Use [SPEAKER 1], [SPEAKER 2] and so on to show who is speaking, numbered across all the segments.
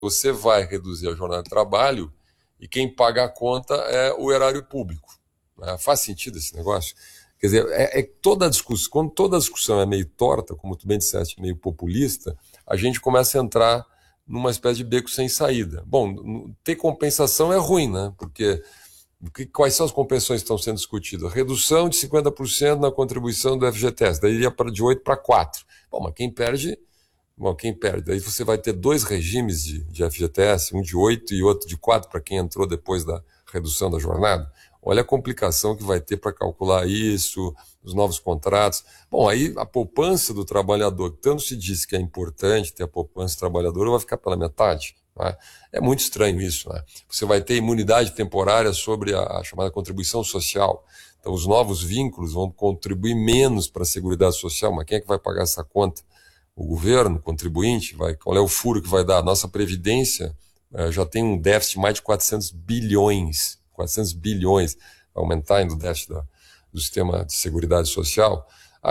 [SPEAKER 1] você vai reduzir a jornada de trabalho e quem paga a conta é o erário público. Né? Faz sentido esse negócio? Quer dizer, toda a discussão, quando toda a discussão é meio torta, como tu bem disseste, meio populista, a gente começa a entrar numa espécie de beco sem saída. Bom, ter compensação é ruim, né? Porque quais são as compensações que estão sendo discutidas? Redução de 50% na contribuição do FGTS, daí iria de 8 para 4. Bom, mas quem perde? Bom, quem perde? Daí você vai ter dois regimes de FGTS, um de 8 e outro de 4 para quem entrou depois da redução da jornada. Olha a complicação que vai ter para calcular isso, os novos contratos. Bom, aí a poupança do trabalhador, que tanto se diz que é importante ter a poupança do trabalhador, vai ficar pela metade. Né? É muito estranho isso. Né? Você vai ter imunidade temporária sobre a chamada contribuição social. Então, os novos vínculos vão contribuir menos para a Seguridade Social, mas quem é que vai pagar essa conta? O governo, o contribuinte? Qual é o furo que vai dar? A nossa Previdência já tem um déficit de mais de 400 bilhões. 400 bilhões, vai aumentar ainda o déficit do sistema de seguridade social.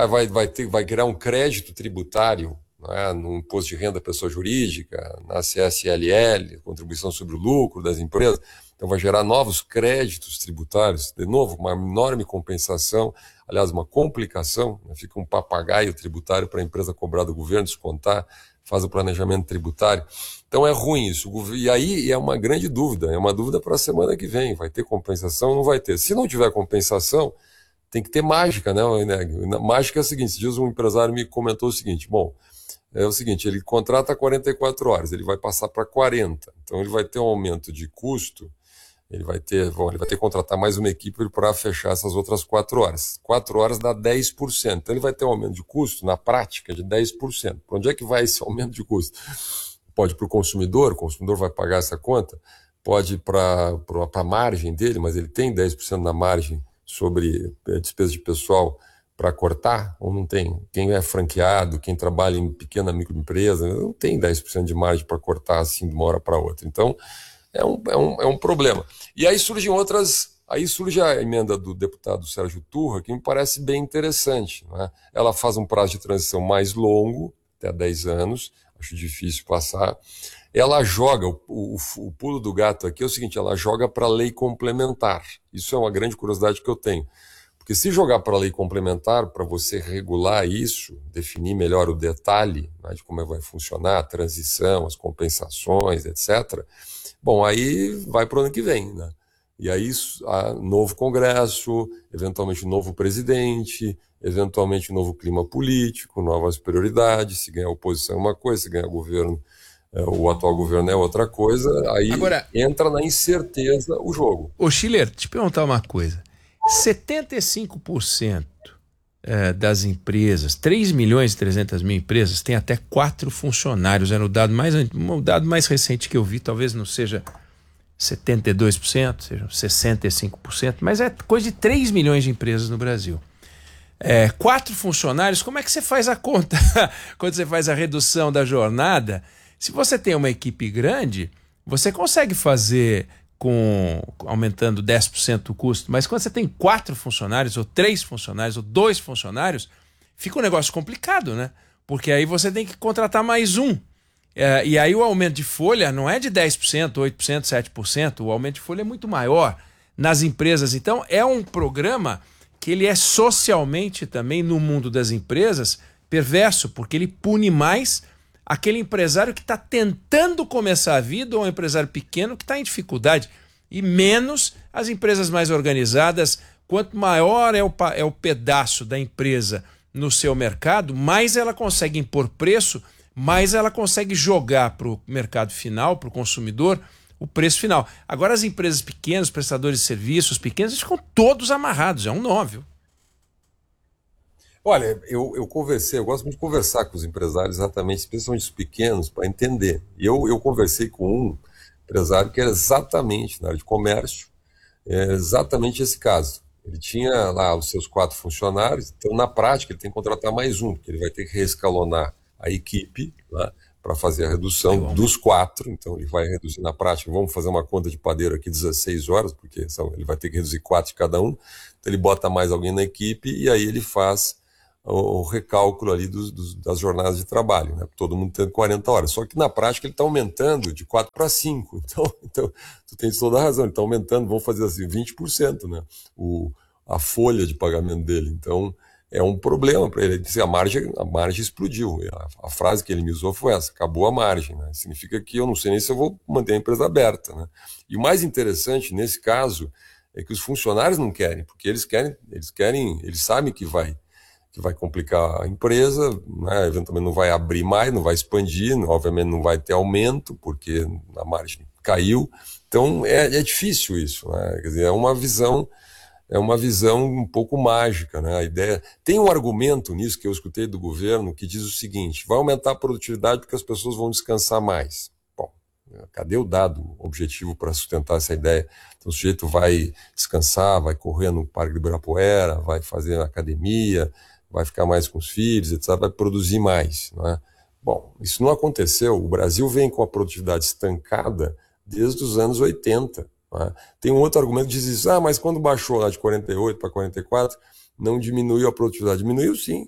[SPEAKER 1] Vai criar um crédito tributário, né, no imposto de renda da pessoa jurídica, na CSLL, contribuição sobre o lucro das empresas. Então vai gerar novos créditos tributários, de novo, uma enorme compensação, aliás, uma complicação, né, fica um papagaio tributário para a empresa cobrar do governo, descontar, faz o planejamento tributário. Então é ruim isso. E aí é uma grande dúvida, é uma dúvida para a semana que vem. Vai ter compensação ou não vai ter? Se não tiver compensação, tem que ter mágica, né? Mágica é o seguinte, dias um empresário me comentou o seguinte, bom, é o seguinte, ele contrata 44 horas, ele vai passar para 40, então ele vai ter um aumento de custo, ele vai ter que contratar mais uma equipe para fechar essas outras 4 horas. 4 horas dá 10%. Então ele vai ter um aumento de custo, na prática, de 10%. Para onde é que vai esse aumento de custo? Pode para o consumidor vai pagar essa conta. Pode para a margem dele, mas ele tem 10% na margem sobre despesa de pessoal para cortar, ou não tem? Quem é franqueado, quem trabalha em pequena microempresa, não tem 10% de margem para cortar assim de uma hora para outra. Então, é um problema. E aí surge a emenda do deputado Sérgio Turra, que me parece bem interessante. Né? Ela faz um prazo de transição mais longo, até 10 anos, acho difícil passar. Ela joga, o pulo do gato aqui é o seguinte, ela joga para a lei complementar. Isso é uma grande curiosidade que eu tenho. Porque se jogar para a lei complementar, para você regular isso, definir melhor o detalhe, né, de como vai funcionar a transição, as compensações, etc., bom, aí vai para o ano que vem, né? E aí novo Congresso, eventualmente novo presidente, eventualmente novo clima político, novas prioridades, se ganhar oposição é uma coisa, se ganhar governo, o atual governo é outra coisa, aí agora, entra na incerteza o jogo.
[SPEAKER 2] Ô Schiller, te perguntar uma coisa, 75% das empresas, 3 milhões e 300 mil empresas, tem até 4 funcionários. Era o dado mais recente que eu vi, talvez não seja 72%, seja 65%, mas é coisa de 3 milhões de empresas no Brasil. 4 funcionários, como é que você faz a conta quando você faz a redução da jornada? Se você tem uma equipe grande, você consegue fazer aumentando 10% o custo, mas quando você tem 4 funcionários, ou 3 funcionários, ou 2 funcionários, fica um negócio complicado, né? Porque aí você tem que contratar mais um. E aí o aumento de folha não é de 10%, 8%, 7%, o aumento de folha é muito maior nas empresas. Então é um programa que ele é socialmente também, no mundo das empresas, perverso, porque ele pune mais aquele empresário que está tentando começar a vida ou um empresário pequeno que está em dificuldade, e menos as empresas mais organizadas. Quanto maior é o pedaço da empresa no seu mercado, mais ela consegue impor preço, mais ela consegue jogar para o mercado final, para o consumidor, o preço final. Agora as empresas pequenas, os prestadores de serviços pequenos, eles ficam todos amarrados, é um nó, viu?
[SPEAKER 1] Olha, eu gosto muito de conversar com os empresários, exatamente, especialmente os pequenos, para entender. E eu conversei com um empresário que era exatamente na área de comércio, exatamente esse caso. Ele tinha lá os seus 4 funcionários, então na prática ele tem que contratar mais um, porque ele vai ter que reescalonar a equipe, né, para fazer a redução dos 4, então ele vai reduzir na prática, vamos fazer uma conta de padeiro aqui 16 horas, porque ele vai ter que reduzir 4 de cada um, então ele bota mais alguém na equipe e aí ele faz o recálculo ali das jornadas de trabalho, né? Todo mundo tendo 40 horas. Só que na prática ele está aumentando de 4 para 5. Então, tu tens toda a razão, ele está aumentando, vamos fazer assim, 20%, né? A folha de pagamento dele. Então, é um problema para ele. Ele disse, a margem explodiu. A frase que ele me usou foi essa: acabou a margem, né? Significa que eu não sei nem se eu vou manter a empresa aberta, né? E o mais interessante nesse caso é que os funcionários não querem, porque eles sabem que vai complicar a empresa, né? Eventualmente não vai abrir mais, não vai expandir, obviamente não vai ter aumento, porque a margem caiu. Então é difícil isso, né? Quer dizer, é uma visão um pouco mágica, né? A ideia... Tem um argumento nisso que eu escutei do governo que diz o seguinte: vai aumentar a produtividade porque as pessoas vão descansar mais. Bom, cadê o dado objetivo para sustentar essa ideia? Então o sujeito vai descansar, vai correr no Parque do Ibirapuera, vai fazer academia, vai ficar mais com os filhos, etc., vai produzir mais, né? Bom, isso não aconteceu. O Brasil vem com a produtividade estancada desde os anos 80. Né? Tem um outro argumento que diz isso: mas quando baixou lá de 48 para 44, não diminuiu a produtividade. Diminuiu sim.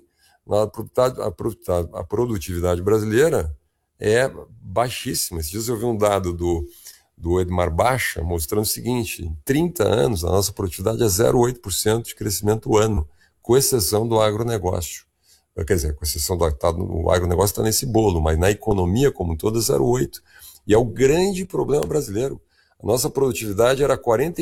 [SPEAKER 1] A produtividade brasileira é baixíssima. Esses dias eu vi um dado do Edmar Baixa mostrando o seguinte: em 30 anos a nossa produtividade é 0,8% de crescimento ano, com exceção do agronegócio. Quer dizer, com exceção o agronegócio está nesse bolo, mas na economia como um todo é 0,8%. E é o grande problema brasileiro. A nossa produtividade era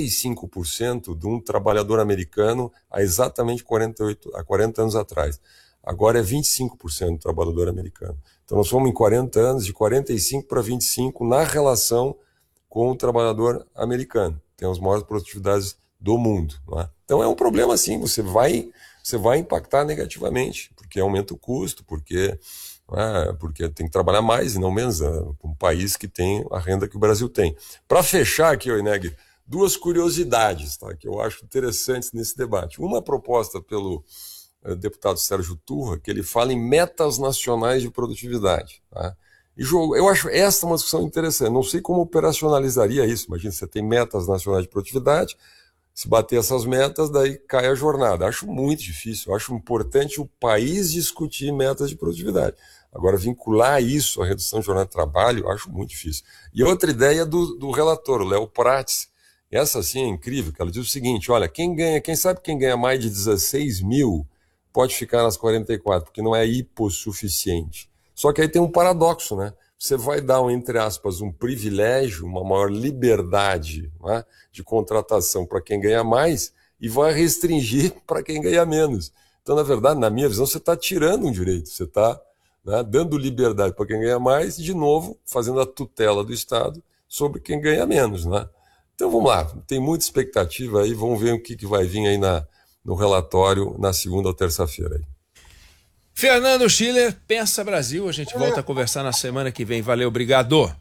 [SPEAKER 1] 45% de um trabalhador americano há exatamente 40 anos atrás. Agora é 25% do trabalhador americano. Então nós fomos em 40 anos de 45 para 25 na relação com o trabalhador americano. Tem as maiores produtividades do mundo. Não é? Então é um problema sim, você vai impactar negativamente, porque aumenta o custo, porque tem que trabalhar mais e não menos, um país que tem a renda que o Brasil tem. Para fechar aqui, Oineg, duas curiosidades, tá, que eu acho interessantes nesse debate. Uma proposta pelo deputado Sérgio Turra, que ele fala em metas nacionais de produtividade. Tá? E eu acho essa uma discussão interessante. Não sei como operacionalizaria isso. Imagina, você tem metas nacionais de produtividade, se bater essas metas, daí cai a jornada. Acho muito difícil. Acho importante o país discutir metas de produtividade. Agora, vincular isso à redução de jornada de trabalho, acho muito difícil. E outra ideia do relator, o Léo Prates. Essa sim é incrível, que ela diz o seguinte: olha, quem sabe quem ganha mais de 16 mil pode ficar nas 44, porque não é hipossuficiente. Só que aí tem um paradoxo, né? Você vai dar, entre aspas, um privilégio, uma maior liberdade, né, de contratação para quem ganha mais e vai restringir para quem ganha menos. Então, na verdade, na minha visão, você está tirando um direito, você está, né, dando liberdade para quem ganha mais e, de novo, fazendo a tutela do Estado sobre quem ganha menos. Né? Então, vamos lá, tem muita expectativa aí, vamos ver o que vai vir aí no relatório na segunda ou terça-feira. Aí.
[SPEAKER 2] Fernando Schiller, Pensa Brasil, a gente volta a conversar na semana que vem. Valeu, obrigado.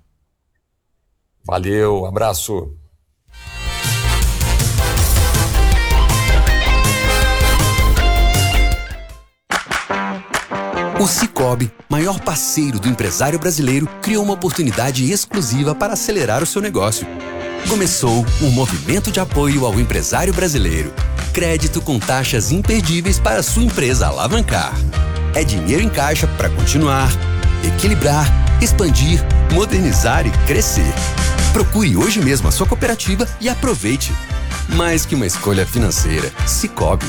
[SPEAKER 1] Valeu, abraço.
[SPEAKER 3] O Sicoob, maior parceiro do empresário brasileiro, criou uma oportunidade exclusiva para acelerar o seu negócio. Começou um movimento de apoio ao empresário brasileiro. Crédito com taxas imperdíveis para sua empresa alavancar. É dinheiro em caixa para continuar, equilibrar, expandir, modernizar e crescer. Procure hoje mesmo a sua cooperativa e aproveite. Mais que uma escolha financeira, Sicoob.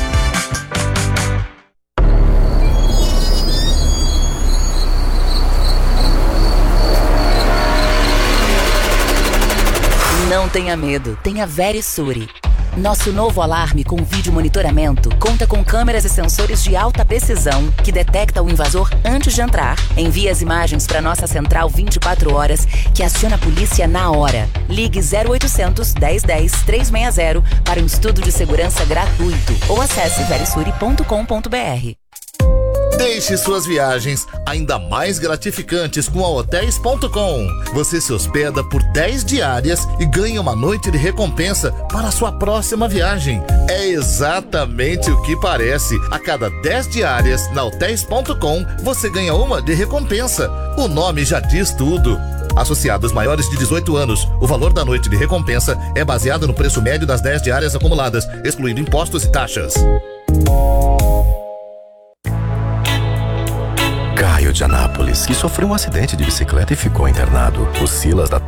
[SPEAKER 4] Não tenha medo, tenha Verisure. Nosso novo alarme com vídeo monitoramento conta com câmeras e sensores de alta precisão que detecta o invasor antes de entrar, envia as imagens para nossa central 24 horas, que aciona a polícia na hora. Ligue 0800 1010 360 para um estudo de segurança gratuito ou acesse verisure.com.br.
[SPEAKER 5] Deixe suas viagens ainda mais gratificantes com a Hotéis.com. Você se hospeda por 10 diárias e ganha uma noite de recompensa para a sua próxima viagem. É exatamente o que parece. A cada 10 diárias na Hotéis.com, você ganha uma de recompensa. O nome já diz tudo. Associados maiores de 18 anos, o valor da noite de recompensa é baseado no preço médio das 10 diárias acumuladas, excluindo impostos e taxas.
[SPEAKER 6] de Anápolis, que sofreu um acidente de bicicleta e ficou internado. O Silas da